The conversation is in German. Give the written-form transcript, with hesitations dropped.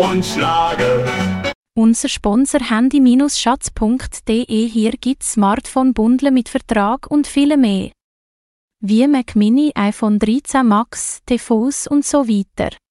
und Schlager. Unser Sponsor handy-schatz.de. Hier gibt's Smartphone-Bundle mit Vertrag und viel mehr. Wie Mac Mini, iPhone 13 Max, TVs und so weiter.